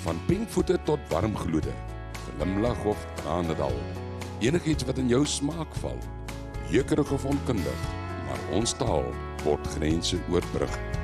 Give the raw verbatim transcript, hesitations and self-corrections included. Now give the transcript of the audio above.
Van pinkvoete tot warmgloede, glimlag of tranendal. Enigiets wat in jou smaak val, jeukerig of onkundig, maar ons taal word grense oorbrug.